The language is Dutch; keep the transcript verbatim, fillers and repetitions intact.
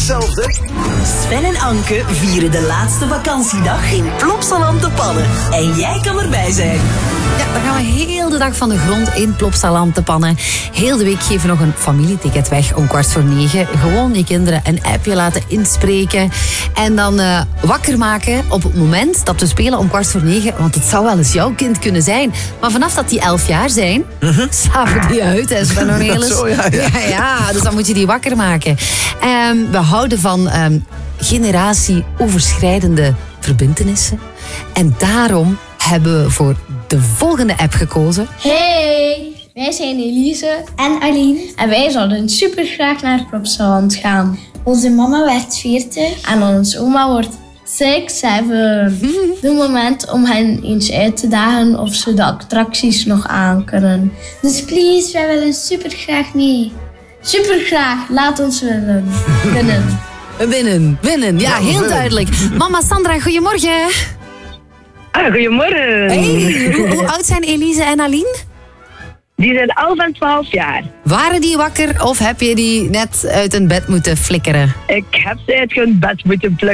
hetzelfde. Sven en Anke vieren de laatste vakantiedag in Plopsaland te Pannen. En jij kan erbij zijn. Ja, dan gaan we heel de dag van de grond in Plopsaland te Pannen. Heel de week geven we nog een familieticket weg om kwart voor negen. Gewoon je kinderen een appje laten inspreken. En dan uh, wakker maken op het moment dat we spelen om kwart voor negen. Want het zou wel eens jouw kind kunnen zijn. Maar vanaf dat die elf jaar zijn, uh-huh. slapen die uit. Hè, Sven Ornelis. Zo, ja, ja. ja, ja, dus dan moet je die wakker maken. Um, we houden van um, generatieoverschrijdende verbintenissen. En daarom hebben we voor de volgende app gekozen. Hey, wij zijn Elise en Aline. En wij zouden super graag naar Plopsaland gaan. Onze mama werd veertig. En onze oma wordt six, seven. De moment om hen eens uit te dagen of ze de attracties nog aan kunnen. Dus please, wij willen super graag mee. Super graag, laat ons willen. Winnen. Winnen, winnen. Ja, heel winnen. duidelijk. Mama Sandra, goedemorgen. Ah, goedemorgen. Hey, hoe, hoe oud zijn Elise en Aline? Die zijn elf en twaalf jaar. Waren die wakker of heb je die net uit een bed moeten flikkeren? Ik heb ze uit hun bed moeten plukken.